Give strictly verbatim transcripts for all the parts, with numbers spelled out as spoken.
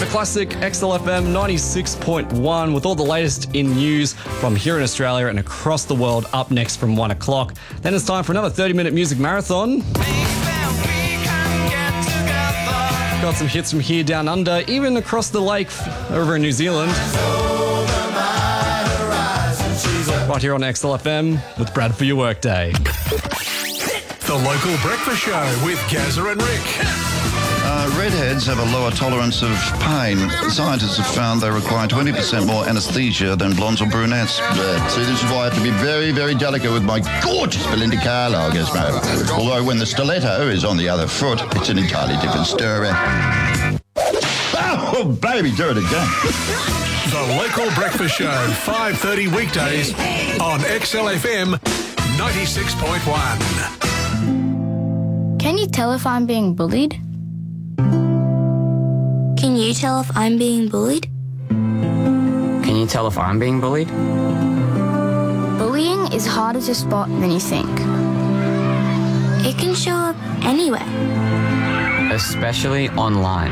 to Classic X L F M ninety-six point one with all the latest in news from here in Australia and across the world up next from one o'clock. Then it's time for another thirty-minute music marathon. Got some hits from here down under, even across the lake over in New Zealand. Right here on X L F M with Brad for your workday. The local breakfast show with Gazza and Rick. Uh, redheads have a lower tolerance of pain. Scientists have found they require twenty percent more anaesthesia than blondes or brunettes. Uh, see, this is why I have to be very, very delicate with my gorgeous Belinda Carlisle, Gizmo. Although when the stiletto is on the other foot, it's an entirely different story. Oh, baby, do it again. The local breakfast show, five thirty weekdays on X L F M ninety-six point one. Can you tell if I'm being bullied? Can you tell if I'm being bullied? Can you tell if I'm being bullied? Bullying is harder to spot than you think. It can show up anywhere. Especially online.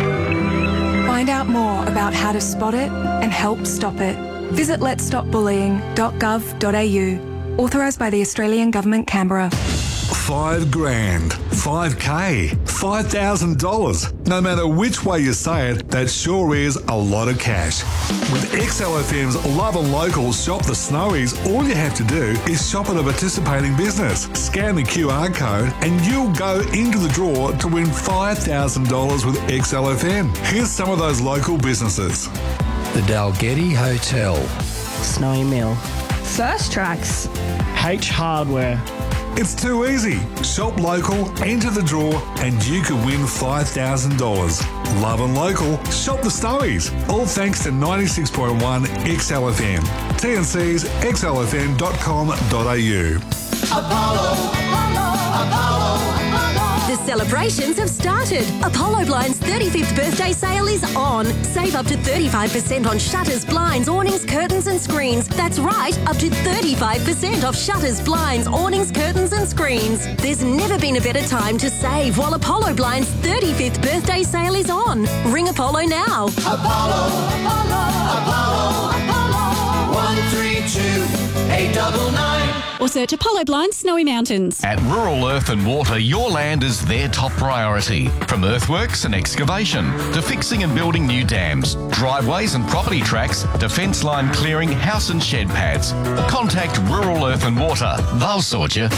Find out more about how to spot it and help stop it. Visit lets stop bullying dot gov dot a u. Authorised by the Australian Government, Canberra. Five grand, five K, five thousand dollars. No matter which way you say it, that sure is a lot of cash. With X L F M's Love and Local Shop the Snowies, all you have to do is shop at a participating business, scan the Q R code, and you'll go into the draw to win five thousand dollars with X L F M. Here's some of those local businesses. The Dalgety Hotel. Snowy Mill. First Tracks. H Hardware. It's too easy. Shop local, enter the draw, and you could win five thousand dollars. Love and Local, shop the Snowies. All thanks to ninety-six point one X L F M. T and C's x l f m dot com dot a u. Apollo, Apollo, Apollo, Apollo. The celebrations have started. Apollo Blinds' thirty-fifth birthday sale is on. Save up to thirty-five percent on shutters, blinds, awnings, curtains and screens. That's right, up to thirty-five percent off shutters, blinds, awnings, curtains and screens. There's never been a better time to save while Apollo Blinds' thirty-fifth birthday sale is on. Ring Apollo now. Apollo, Apollo, Apollo, Apollo. one three two eight nine nine. Or search Apollo Blinds Snowy Mountains. At Rural Earth and Water, your land is their top priority. From earthworks and excavation to fixing and building new dams, driveways and property tracks to fence line clearing, house and shed pads. Contact Rural Earth and Water. They'll sort you.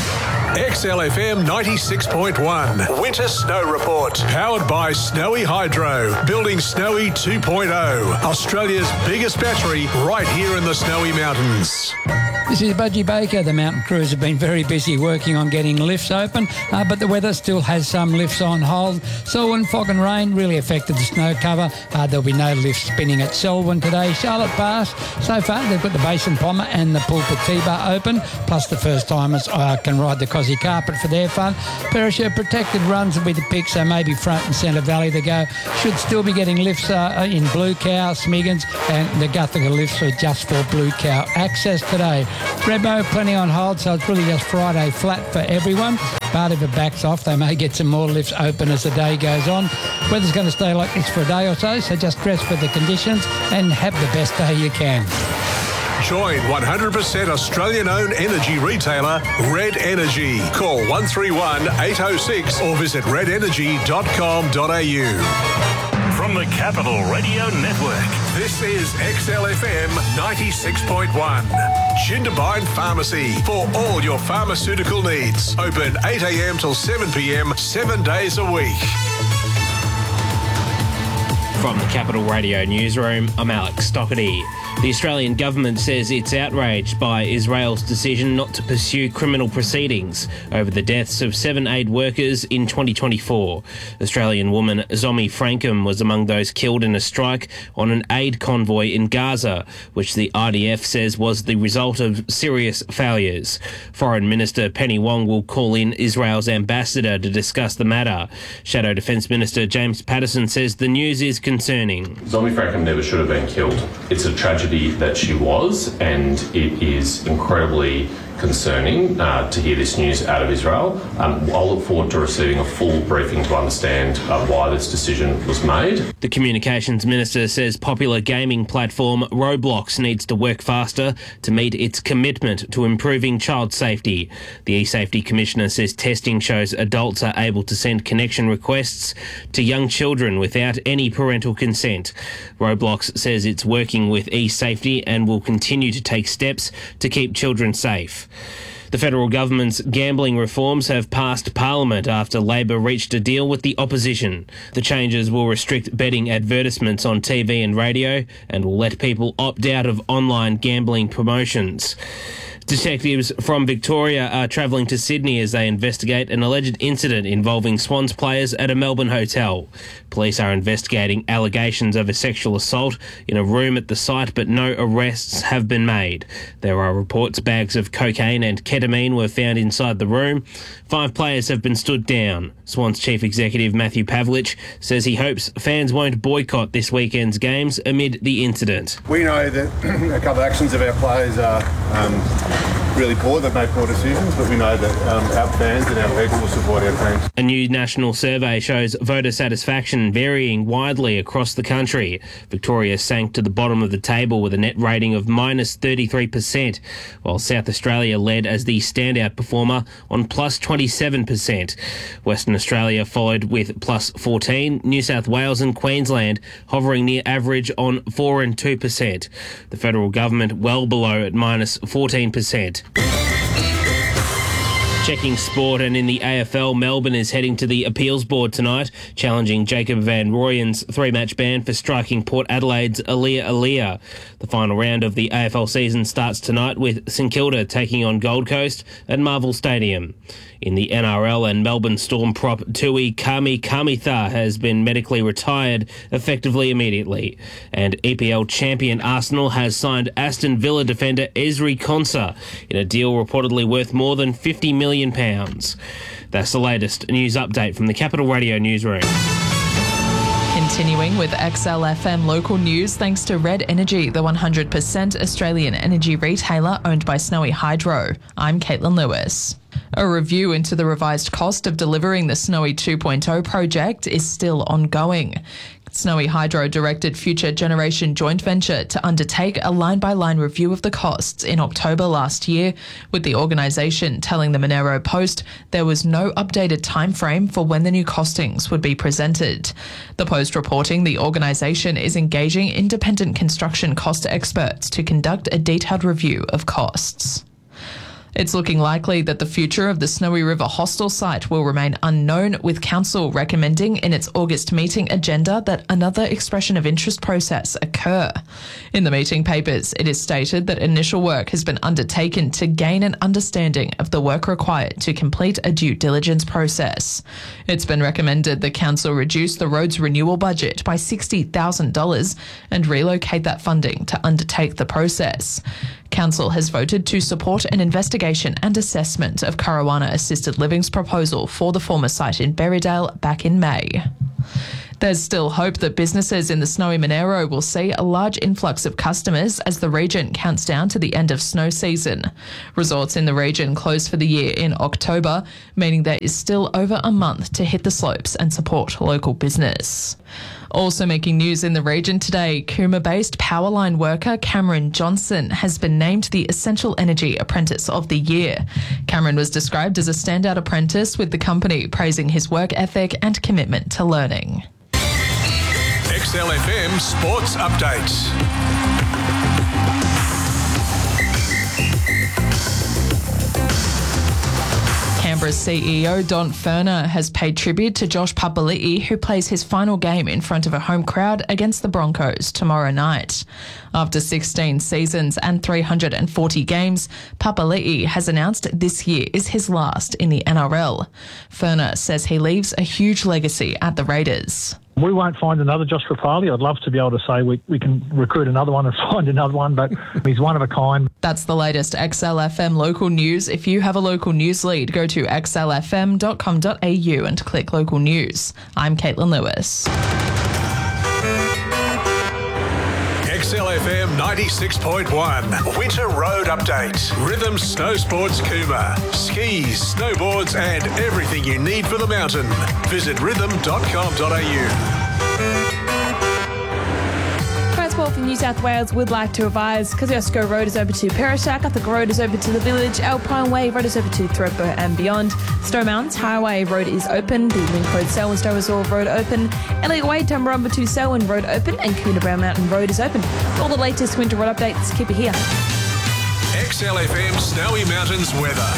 X L F M ninety-six point one Winter Snow Report. Powered by Snowy Hydro. Building Snowy two point oh. Australia's biggest battery right here in the Snowy Mountains. This is Budgie Baker. The mountain crews have been very busy working on getting lifts open, uh, but the weather still has some lifts on hold. Selwyn, fog and rain really affected the snow cover. Uh, there'll be no lifts spinning at Selwyn today. Charlotte Pass, so far they've got the Basin Pommer and the Pulpit T-Bar open, plus the first-timers uh, can ride the Cosy Carpet for their fun. Perisher protected runs will be the pick, so maybe front and centre valley to go. Should still be getting lifts uh, in Blue Cow, Smiggins, and the Guthica lifts are just for Blue Cow access today. Rebo, plenty on hold, so it's really just Friday flat for everyone. But if it backs off, they may get some more lifts open as the day goes on. Weather's going to stay like this for a day or so, so just dress for the conditions and have the best day you can. Join one hundred percent Australian-owned energy retailer Red Energy. Call one three one eight oh six or visit red energy dot com dot a u. From the Capital Radio Network, this is X L F M ninety-six point one. Jindabyne Pharmacy for all your pharmaceutical needs. Open eight a m till seven p m, seven days a week. From the Capital Radio Newsroom, I'm Alex Stockerty. The Australian government says it's outraged by Israel's decision not to pursue criminal proceedings over the deaths of seven aid workers in twenty twenty-four. Australian woman Zomi Frankham was among those killed in a strike on an aid convoy in Gaza, which the I D F says was the result of serious failures. Foreign Minister Penny Wong will call in Israel's ambassador to discuss the matter. Shadow Defence Minister James Patterson says the news is concerning. Zomi Frankham never should have been killed. It's a tragedy that she was, and it is incredibly concerning uh, to hear this news out of Israel. Um, I'll look forward to receiving a full briefing to understand uh, why this decision was made. The Communications Minister says popular gaming platform Roblox needs to work faster to meet its commitment to improving child safety. The eSafety Commissioner says testing shows adults are able to send connection requests to young children without any parental consent. Roblox says it's working with eSafety and will continue to take steps to keep children safe. The federal government's gambling reforms have passed Parliament after Labor reached a deal with the opposition. The changes will restrict betting advertisements on T V and radio and will let people opt out of online gambling promotions. Detectives from Victoria are travelling to Sydney as they investigate an alleged incident involving Swans players at a Melbourne hotel. Police are investigating allegations of a sexual assault in a room at the site, but no arrests have been made. There are reports bags of cocaine and ketamine were found inside the room. Five players have been stood down. Swans chief executive Matthew Pavlich says he hopes fans won't boycott this weekend's games amid the incident. We know that a couple of actions of our players are um, really poor. They've made poor decisions, but we know that um, our fans and our people will support our teams. A new national survey shows voter satisfaction varying widely across the country. Victoria sank to the bottom of the table with a net rating of minus thirty-three percent, while South Australia led as the standout performer on plus twenty-seven percent. Western Australia followed with plus fourteen, New South Wales and Queensland hovering near average on four and two percent. The federal government well below at minus fourteen percent. Checking sport, and in the A F L, Melbourne is heading to the appeals board tonight, challenging Jacob Van Rooyen's three-match ban for striking Port Adelaide's Alia Alia. The final round of the A F L season starts tonight with St Kilda taking on Gold Coast at Marvel Stadium. In the N R L, and Melbourne Storm prop Tui Kami Kamitha has been medically retired effectively immediately. And E P L champion Arsenal has signed Aston Villa defender Ezri Konsa in a deal reportedly worth more than fifty million pounds. That's the latest news update from the Capital Radio newsroom. Continuing with X L F M local news, thanks to Red Energy, the one hundred percent Australian energy retailer owned by Snowy Hydro. I'm Caitlin Lewis. A review into the revised cost of delivering the Snowy two point oh project is still ongoing. Snowy Hydro directed Future Generation Joint Venture to undertake a line-by-line review of the costs in October last year, with the organisation telling the Monero Post there was no updated timeframe for when the new costings would be presented. The Post reporting the organisation is engaging independent construction cost experts to conduct a detailed review of costs. It's looking likely that the future of the Snowy River hostel site will remain unknown, with Council recommending in its August meeting agenda that another expression of interest process occur. In the meeting papers, it is stated that initial work has been undertaken to gain an understanding of the work required to complete a due diligence process. It's been recommended the Council reduce the road's renewal budget by sixty thousand dollars and relocate that funding to undertake the process. Council has voted to support an investigation and assessment of Caruana Assisted Living's proposal for the former site in Berrydale back in May. There's still hope that businesses in the snowy Monero will see a large influx of customers as the region counts down to the end of snow season. Resorts in the region close for the year in October, meaning there is still over a month to hit the slopes and support local business. Also making news in the region today, Cooma-based Powerline worker Cameron Johnson has been named the Essential Energy Apprentice of the Year. Cameron was described as a standout apprentice, with the company praising his work ethic and commitment to learning. X L F M Sports Updates. Canberra's C E O Don Furner has paid tribute to Josh Papali'i, who plays his final game in front of a home crowd against the Broncos tomorrow night. After sixteen seasons and three hundred forty games, Papali'i has announced this year is his last in the N R L. Furner says he leaves a huge legacy at the Raiders. We won't find another Josh Papali'i. I'd love to be able to say we, we can recruit another one and find another one, but he's one of a kind. That's the latest X L F M local news. If you have a local news lead, go to x l f m dot com dot a u and click local news. I'm Caitlin Lewis. X L F M ninety-six point one. Winter Road Update. Rhythm Snow Sports Cooma. Skis, snowboards and everything you need for the mountain. Visit rhythm dot com dot a u. Transport for New South Wales would like to revise Kosciuszko Road is over to Perishack, Upper Road is over to the Village, Alpine Way Road is over to Thropo and beyond. Stowe Mountains Highway Road is open, the Link Road Selwyn Stowers Road open, Elliot Way Tumbarumba to Selwyn Road open, and Coona Brown Mountain Road is open. All the latest winter road updates, keep it here. X L F M Snowy Mountains weather.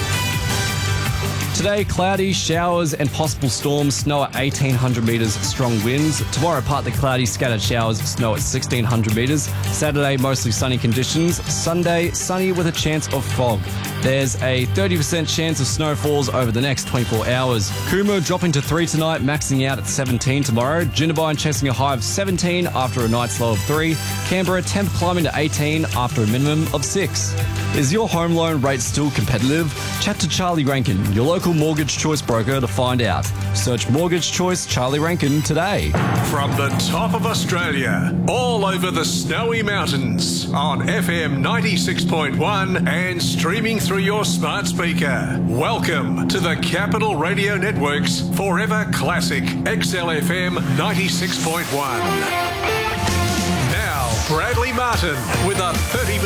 Today, cloudy, showers and possible storms, snow at eighteen hundred metres, strong winds. Tomorrow, partly cloudy, scattered showers, snow at sixteen hundred metres. Saturday, mostly sunny conditions. Sunday, sunny with a chance of fog. There's a thirty percent chance of snowfalls over the next twenty-four hours. Cooma dropping to three tonight, maxing out at seventeen tomorrow. Jindabyne chasing a high of seventeen after a night's low of three. Canberra, temp climbing to eighteen after a minimum of six. Is your home loan rate still competitive? Chat to Charlie Rankin, your local mortgage choice broker, to find out. Search Mortgage Choice Charlie Rankin today. From the top of Australia, all over the Snowy Mountains, on F M ninety-six point one and streaming through your smart speaker. Welcome to the Capital Radio Network's Forever Classic X L F M ninety-six point one. Now, Bradley Martin with a thirty